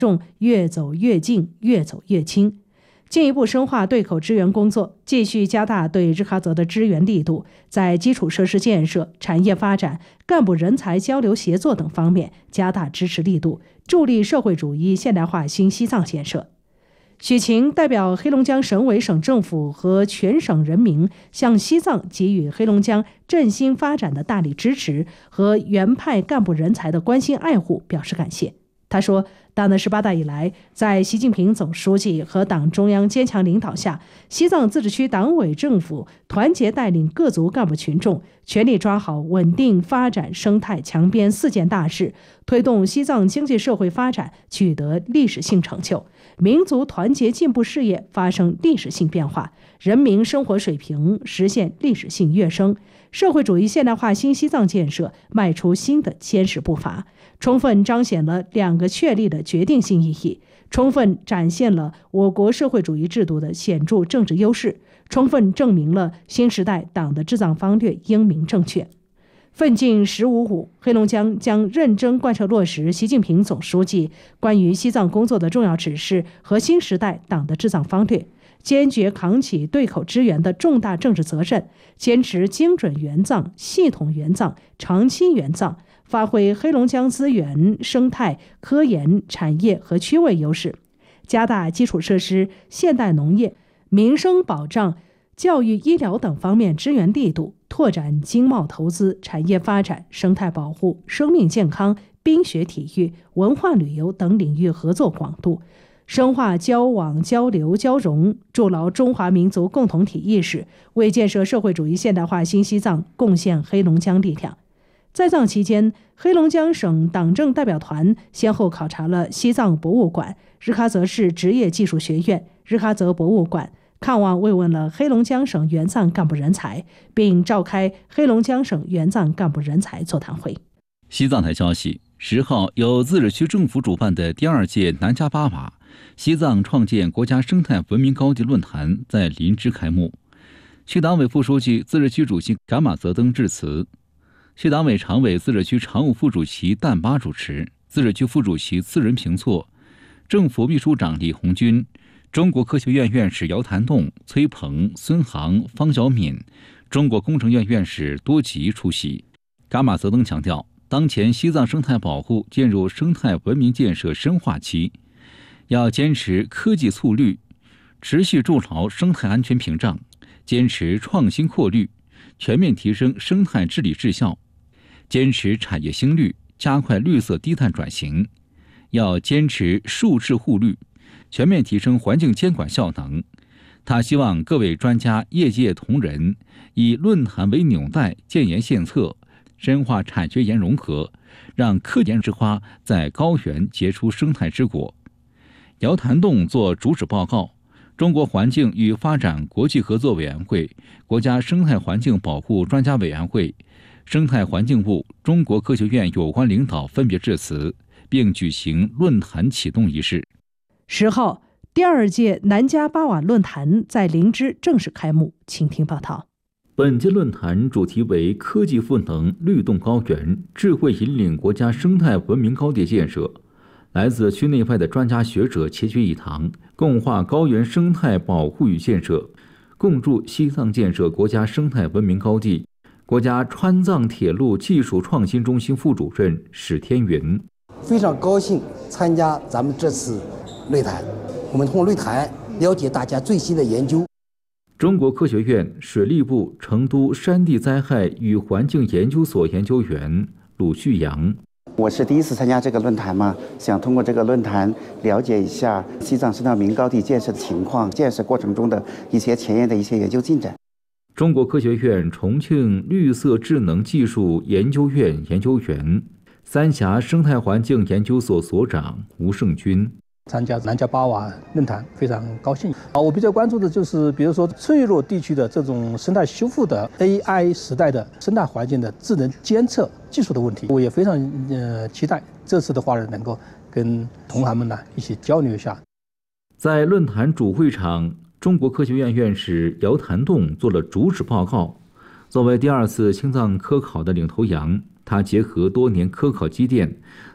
众越走越近，越走越轻。进一步深化对口支援工作，继续加大对日喀则的支援力度，在基础设施建设、产业发展、干部人才交流协作等方面加大支持力度，助力社会主义现代化新西藏建设。许晴代表黑龙江省委省政府和全省人民向西藏给予黑龙江振兴发展的大力支持和原派干部人才的关心爱护表示感谢。他说，党的18大以来，在习近平总书记和党中央坚强领导下，西藏自治区党委政府团结带领各族干部群众，全力抓好稳定发展生态强边4件大事，推动西藏经济社会发展取得历史性成就，民族团结进步事业发生历史性变化，人民生活水平实现历史性跃升，社会主义现代化新西藏建设迈出新的坚实步伐，充分彰显了2个确立的决定性意义，充分展现了我国社会主义制度的显著政治优势，充分证明了新时代党的治藏方略英明正确。奋进“15+5”，黑龙江将认真贯彻落实习近平总书记关于西藏工作的重要指示和新时代党的治藏方略，坚决扛起对口支援的重大政治责任，坚持精准援藏、系统援藏、长期援藏，发挥黑龙江资源、生态、科研、产业和区位优势，加大基础设施、现代农业、民生保障、教育医疗等方面支援力度，拓展经贸投资、产业发展、生态保护、生命健康、冰雪体育、文化旅游等领域合作广度，深化交往交流交融，筑牢中华民族共同体意识，为建设社会主义现代化新西藏贡献黑龙江力量。在藏期间，黑龙江省党政代表团先后考察了西藏博物馆、日喀则市职业技术学院、日喀则博物馆，看望慰问了黑龙江省援藏干部人才，并召开黑龙江省援藏干部人才座谈会。 西藏台消息，10号由自治区政府主办的第2届南迦巴瓦西藏创建国家生态文明高地论坛在林芝开幕。区党委副书记、自治区主席噶玛泽登致辞，区党委常委、自治区常务副主席旦巴主持，自治区副主席次仁平措，政府秘书长李红军，中国科学院院士姚谭栋、崔鹏、孙航、方小敏，中国工程院院士多吉出席。噶玛泽登强调，当前西藏生态保护进入生态文明建设深化期，要坚持科技促绿，持续筑牢生态安全屏障，坚持创新扩绿，全面提升生态治理质效，坚持产业兴绿，加快绿色低碳转型，要坚持树质护绿，全面提升环境监管效能。他希望各位专家、业界同仁以论坛为纽带，建言献策，深化产学研融合，让科研之花在高原结出生态之果。姚谭栋作主旨报告，中国环境与发展国际合作委员会、国家生态环境保护专家委员会、生态环境部、中国科学院有关领导分别致辞，并举行论坛启动仪式。 10号，第2届南迦巴瓦论坛在林芝正式开幕，请听报道。 本届论坛主题为科技赋能律动高原，智慧引领国家生态文明高地建设。来自区内外的专家学者齐聚一堂，共话高原生态保护与建设，共筑西藏建设国家生态文明高地。国家川藏铁路技术创新中心副主任史天云： 非常高兴参加咱们这次论坛，我们通过论坛了解大家最新的研究。 中国科学院水利部成都山地灾害与环境研究所研究员鲁旭阳： 我是第一次参加这个论坛嘛，想通过这个论坛了解一下西藏生态文明高地建设的情况，建设过程中的一些前沿的一些研究进展。 中国科学院重庆绿色智能技术研究院研究员、三峡生态环境研究所所长吴胜军： 参加南迦巴瓦论坛非常高兴。我比较关注的就是，比如说脆弱地区的这种生态修复的 AI 时代的生态环境的智能监测技术的问题，我也非常期待这次的话能够跟同行们呢一起交流一下。 在论坛主会场，中国科学院院士姚谭栋做了主旨报告。作为第2次青藏科考的领头羊，他结合多年科考积淀，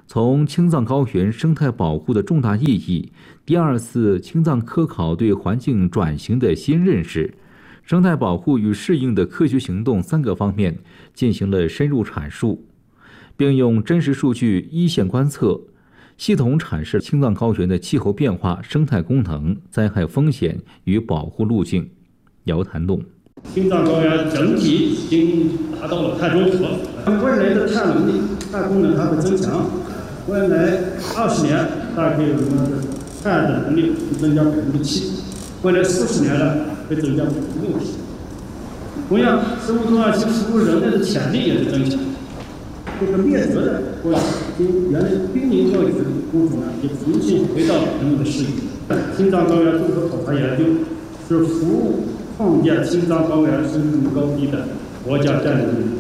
从青藏高原生态保护的重大意义、第2次青藏科考对环境转型的新认识、生态保护与适应的科学行动3个方面进行了深入阐述，并用真实数据一线观测，系统阐释青藏高原的气候变化、生态功能、灾害风险与保护路径。姚谭栋。 青藏高原整体已经达到了碳中和，未来的碳能力、碳功能还会增强。未来20年，大概我们的碳的能力会增加7%，未来40年呢会增加60%。同样，生物多样性服务人类的潜力也是增强。这个灭绝的国家，因原来濒临灭绝的物种呢，也重新回到人们的视野。青藏高原综合考察研究是服务创建青藏高原生命高地的国家战略任务。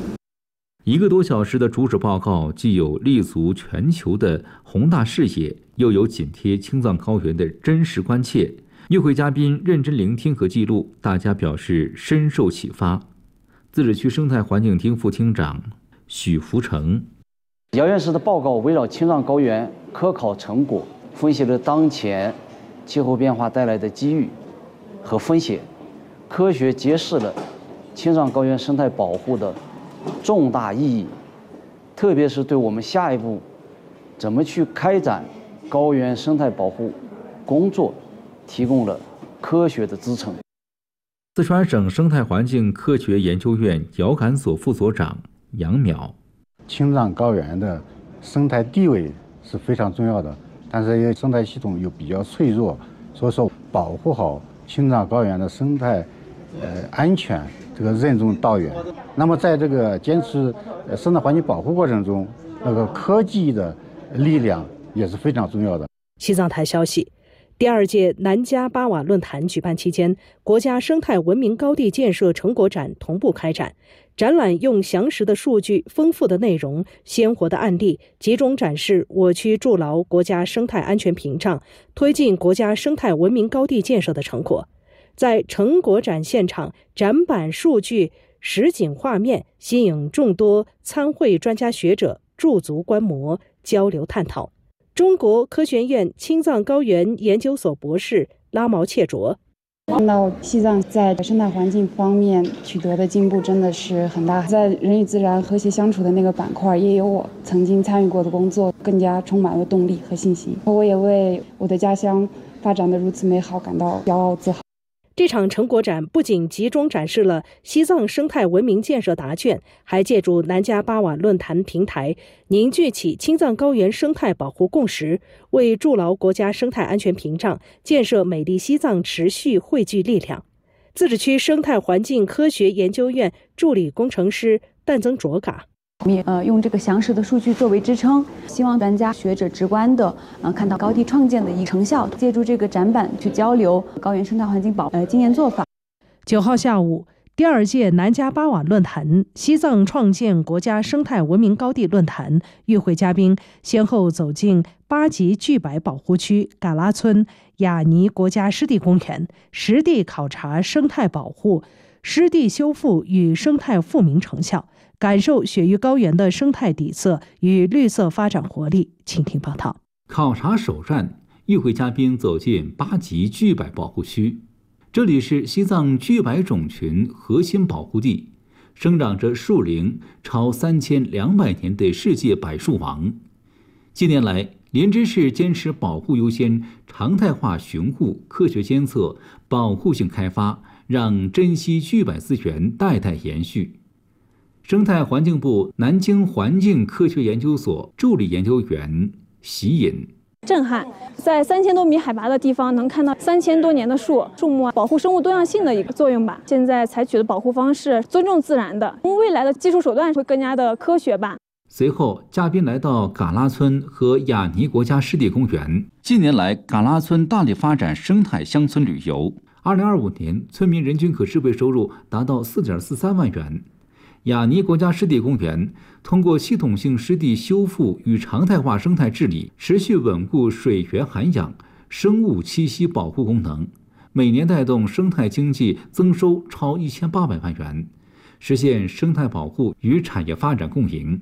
1个多小时的主旨报告，既有立足全球的宏大视野，又有紧贴青藏高原的真实关切。与会嘉宾认真聆听和记录，大家表示深受启发。自治区生态环境厅副厅长许福成， 姚院士的报告围绕青藏高原科考成果，分析了当前气候变化带来的机遇和风险，科学揭示了青藏高原生态保护的重大意义，特别是对我们下一步怎么去开展高原生态保护工作提供了科学的支撑。 四川省生态环境科学研究院遥感所副所长杨淼， 青藏高原的生态地位是非常重要的，但是生态系统又比较脆弱，所以说保护好青藏高原的生态安全这个任重道远。那么在这个坚持生态环境保护过程中，那个科技的力量也是非常重要的。 西藏台消息，第2届南迦巴瓦论坛举办期间，国家生态文明高地建设成果展同步开展。展览用详实的数据、丰富的内容、鲜活的案例，集中展示我区筑牢国家生态安全屏障、推进国家生态文明高地建设的成果。在成果展现场，展板数据、实景画面吸引众多参会专家学者驻足观摩、交流探讨。中国科学院青藏高原研究所博士拉毛切卓， 看到西藏在生态环境方面取得的进步真的是很大，在人与自然和谐相处的那个板块也有我曾经参与过的工作，更加充满了动力和信心。我也为我的家乡发展得如此美好感到骄傲自豪。 这场成果展不仅集中展示了西藏生态文明建设答卷，还借助南迦巴瓦论坛平台，凝聚起青藏高原生态保护共识，为筑牢国家生态安全屏障、建设美丽西藏持续汇聚力量。自治区生态环境科学研究院助理工程师但增卓嘎， 我们也用这个详实的数据作为支撑，希望专家学者直观的看到高地创建的一个成效，借助这个展板去交流高原生态环境保护经验做法。 9号下午，第2届南迦巴瓦论坛西藏创建国家生态文明高地论坛与会嘉宾先后走进8级巨柏保护区嘎拉村雅尼国家湿地公园，实地考察生态保护、湿地修复与生态复明成效，感受雪域高原的生态底色与绿色发展活力。请听报道。 考察首站，与会嘉宾走进8级巨柏保护区，这里是西藏巨柏种群核心保护地，生长着树龄超3200年的世界柏树王。近年来，莲芝市坚持保护优先、常态化巡护、科学监测、保护性开发，让珍稀巨柏资源代代延续。生态环境部南京环境科学研究所助理研究员席隐， 震撼，在3000多米海拔的地方能看到3000多年的树木保护生物多样性的一个作用吧。现在采取的保护方式尊重自然的，未来的技术手段会更加的科学吧。 随后，嘉宾来到嘎拉村和雅尼国家湿地公园。近年来，嘎拉村大力发展生态乡村旅游。2025年，村民人均可支配收入达到4.43万元。雅尼国家湿地公园通过系统性湿地修复与常态化生态治理，持续稳固水源涵养、生物栖息保护功能，每年带动生态经济增收超1800万元，实现生态保护与产业发展共赢。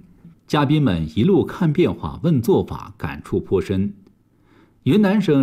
嘉宾们一路看变化问做法，感触颇深。云南省